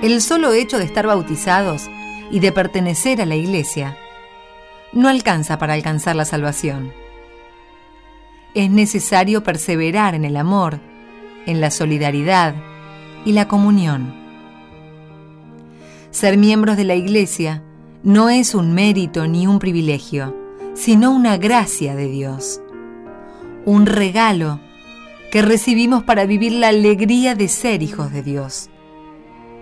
El solo hecho de estar bautizados y de pertenecer a la Iglesia no alcanza para alcanzar la salvación. Es necesario perseverar en el amor, en la solidaridad y la comunión. Ser miembros de la Iglesia no es un mérito ni un privilegio, sino una gracia de Dios, un regalo que recibimos para vivir la alegría de ser hijos de Dios.